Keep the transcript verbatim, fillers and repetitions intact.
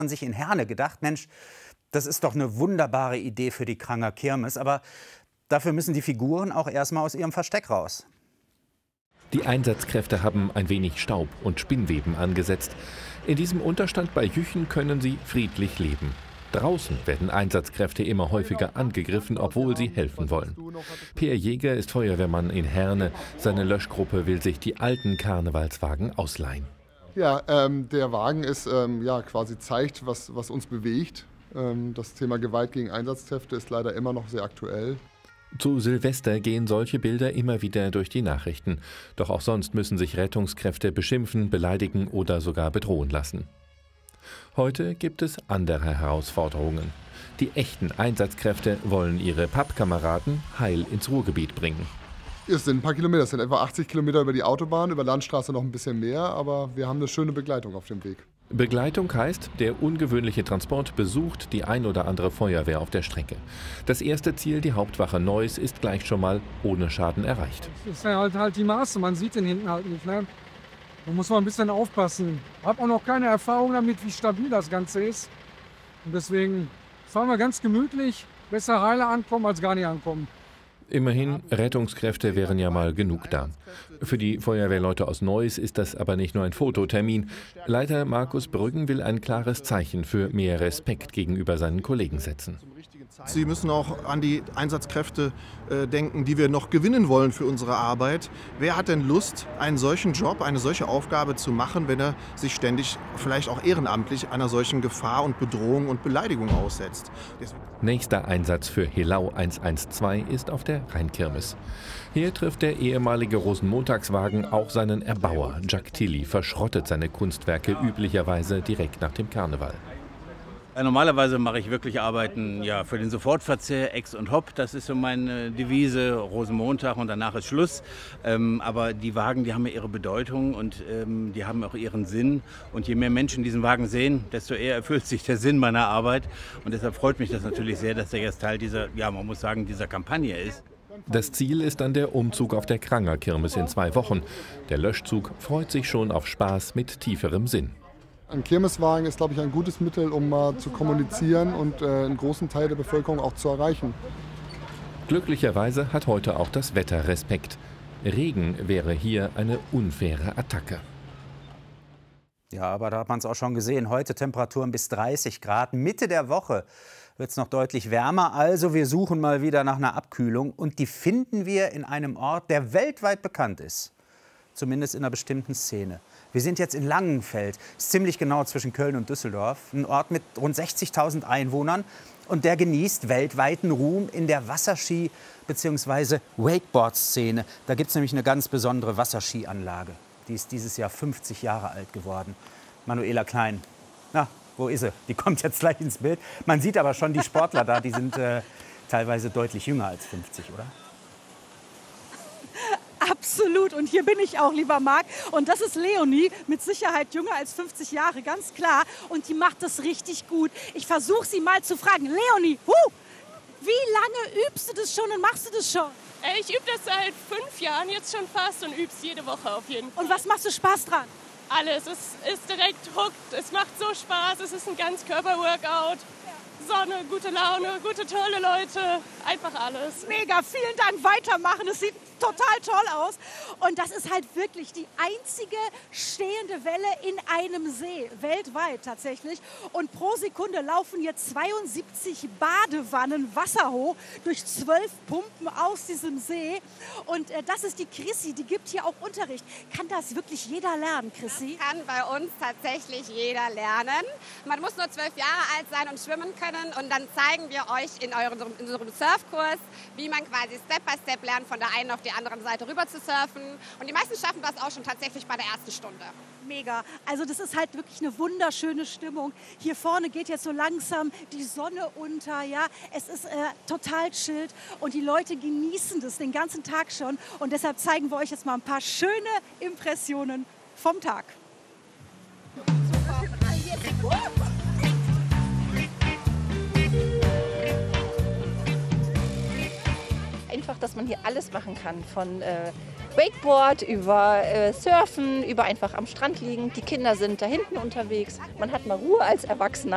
man sich in Herne gedacht, Mensch, das ist doch eine wunderbare Idee für die Kranger Kirmes. Aber dafür müssen die Figuren auch erstmal aus ihrem Versteck raus. Die Einsatzkräfte haben ein wenig Staub und Spinnweben angesetzt. In diesem Unterstand bei Jüchen können sie friedlich leben. Draußen werden Einsatzkräfte immer häufiger angegriffen, obwohl sie helfen wollen. Peer Jäger ist Feuerwehrmann in Herne. Seine Löschgruppe will sich die alten Karnevalswagen ausleihen. Ja, ähm, der Wagen ist, ähm, ja, quasi zeigt, was, was uns bewegt. Ähm, das Thema Gewalt gegen Einsatzkräfte ist leider immer noch sehr aktuell. Zu Silvester gehen solche Bilder immer wieder durch die Nachrichten. Doch auch sonst müssen sich Rettungskräfte beschimpfen, beleidigen oder sogar bedrohen lassen. Heute gibt es andere Herausforderungen. Die echten Einsatzkräfte wollen ihre Pappkameraden heil ins Ruhrgebiet bringen. Es sind ein paar Kilometer, es sind etwa achtzig Kilometer über die Autobahn, über Landstraße noch ein bisschen mehr, aber wir haben eine schöne Begleitung auf dem Weg. Begleitung heißt, der ungewöhnliche Transport besucht die ein oder andere Feuerwehr auf der Strecke. Das erste Ziel, die Hauptwache Neuss, ist gleich schon mal ohne Schaden erreicht. Das ist halt, halt die Maße, man sieht den hinten halt nicht. Ne? Da muss man ein bisschen aufpassen. Ich habe auch noch keine Erfahrung damit, wie stabil das Ganze ist. Und deswegen fahren wir ganz gemütlich, besser heile ankommen als gar nicht ankommen. Immerhin, Rettungskräfte wären ja mal genug da. Für die Feuerwehrleute aus Neuss ist das aber nicht nur ein Fototermin. Leiter Markus Brüggen will ein klares Zeichen für mehr Respekt gegenüber seinen Kollegen setzen. Sie müssen auch an die Einsatzkräfte äh, denken, die wir noch gewinnen wollen für unsere Arbeit. Wer hat denn Lust, einen solchen Job, eine solche Aufgabe zu machen, wenn er sich ständig, vielleicht auch ehrenamtlich, einer solchen Gefahr und Bedrohung und Beleidigung aussetzt? Deswegen Nächster Einsatz für Helau eins eins zwei ist auf der Rheinkirmes. Hier trifft der ehemalige Rosenmontagswagen auch seinen Erbauer. Jack Tilly verschrottet seine Kunstwerke üblicherweise direkt nach dem Karneval. Normalerweise mache ich wirklich Arbeiten ja, für den Sofortverzehr, Ex und Hop. Das ist so meine Devise, Rosenmontag und danach ist Schluss. Ähm, aber die Wagen, die haben ja ihre Bedeutung und ähm, die haben auch ihren Sinn. Und je mehr Menschen diesen Wagen sehen, desto eher erfüllt sich der Sinn meiner Arbeit. Und deshalb freut mich das natürlich sehr, dass er jetzt Teil dieser, ja, man muss sagen, dieser Kampagne ist. Das Ziel ist dann der Umzug auf der Kranger Kirmes in zwei Wochen. Der Löschzug freut sich schon auf Spaß mit tieferem Sinn. Ein Kirmeswagen ist, glaube ich, ein gutes Mittel, um mal zu kommunizieren und äh, einen großen Teil der Bevölkerung auch zu erreichen. Glücklicherweise hat heute auch das Wetter Respekt. Regen wäre hier eine unfaire Attacke. Ja, aber da hat man es auch schon gesehen. Heute Temperaturen bis dreißig Grad. Mitte der Woche wird es noch deutlich wärmer. Also wir suchen mal wieder nach einer Abkühlung. Und die finden wir in einem Ort, der weltweit bekannt ist. Zumindest in einer bestimmten Szene. Wir sind jetzt in Langenfeld, ist ziemlich genau zwischen Köln und Düsseldorf. Ein Ort mit rund sechzigtausend Einwohnern. Und der genießt weltweiten Ruhm in der Wasserski- bzw. Wakeboard-Szene. Da gibt es nämlich eine ganz besondere Wasserskianlage. Die ist dieses Jahr fünfzig Jahre alt geworden. Manuela Klein, na, wo ist sie? Die kommt jetzt gleich ins Bild. Man sieht aber schon die Sportler da, die sind äh, teilweise deutlich jünger als fünfzig, oder? Absolut. Und hier bin ich auch, lieber Marc. Und das ist Leonie, mit Sicherheit jünger als fünfzig Jahre, ganz klar. Und die macht das richtig gut. Ich versuche sie mal zu fragen. Leonie, huh, wie lange übst du das schon und machst du das schon? Ich übe das seit fünf Jahren jetzt schon fast und übe es jede Woche auf jeden Fall. Und was machst du Spaß dran? Alles. Es ist direkt hooked. Es macht so Spaß. Es ist ein Ganzkörper-Workout. Sonne, gute Laune, gute, tolle Leute, einfach alles. Mega, vielen Dank, weitermachen, es sieht total toll aus. Und das ist halt wirklich die einzige stehende Welle in einem See, weltweit tatsächlich. Und pro Sekunde laufen hier zweiundsiebzig Badewannen Wasser hoch durch zwölf Pumpen aus diesem See. Und äh, das ist die Chrissy, die gibt hier auch Unterricht. Kann das wirklich jeder lernen, Chrissy? Das kann bei uns tatsächlich jeder lernen. Man muss nur zwölf Jahre alt sein und schwimmen können. Und dann zeigen wir euch in, eurem, in unserem Surfkurs, wie man quasi Step by Step lernt, von der einen auf die andere Seite rüber zu surfen. Und die meisten schaffen das auch schon tatsächlich bei der ersten Stunde. Mega. Also das ist halt wirklich eine wunderschöne Stimmung. Hier vorne geht jetzt so langsam die Sonne unter. Ja, es ist äh, total chillt und die Leute genießen das den ganzen Tag schon. Und deshalb zeigen wir euch jetzt mal ein paar schöne Impressionen vom Tag. Einfach, dass man hier alles machen kann, von äh, Wakeboard über äh, Surfen, über einfach am Strand liegen. Die Kinder sind da hinten unterwegs. Man hat mal Ruhe als Erwachsener.